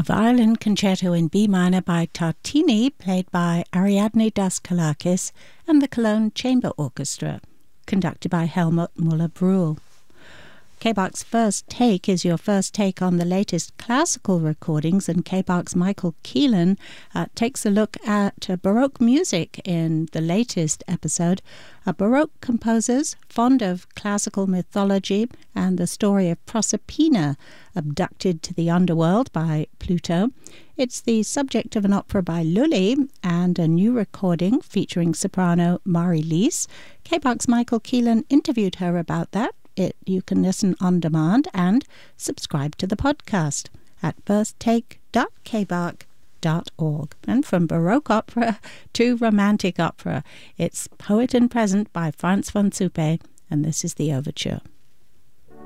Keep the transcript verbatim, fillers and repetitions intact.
A violin concerto in B minor by Tartini, played by Ariadne Daskalakis and the Cologne Chamber Orchestra, conducted by Helmut Müller-Brühl. K-Bach's First Take is your first take on the latest classical recordings, and K-Bach's Michael Keelan uh, takes a look at uh, Baroque music in the latest episode. Uh, Baroque composers fond of classical mythology and the story of Proserpina, abducted to the underworld by Pluto. It's the subject of an opera by Lully and a new recording featuring soprano Mari Lees. K-Bach's Michael Keelan interviewed her about that. It, you can listen on demand and subscribe to the podcast at first take dot k bach dot org. And from Baroque opera to Romantic opera, it's Poet and Present by Franz von Suppe, and this is the overture.